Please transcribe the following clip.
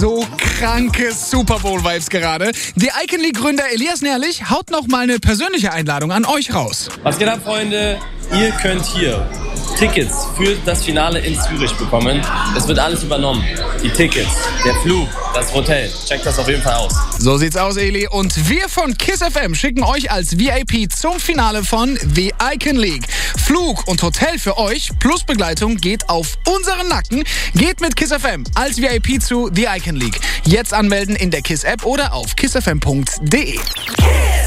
so kranke Super Bowl-Vibes gerade. Die Icon League-Gründer Elias Nährlich haut noch mal eine persönliche Einladung an euch raus. Was geht ab, Freunde? Ihr könnt hier Tickets für das Finale in Zürich bekommen. Es wird alles übernommen. Die Tickets, der Flug, das Hotel. Checkt das auf jeden Fall aus. So sieht's aus, Eli. Und wir von KISS FM schicken euch als VIP zum Finale von The Icon League. Flug und Hotel für euch plus Begleitung geht auf unseren Nacken. Geht mit KISS FM als VIP zu The Icon League. Jetzt anmelden in der KISS App oder auf kissfm.de.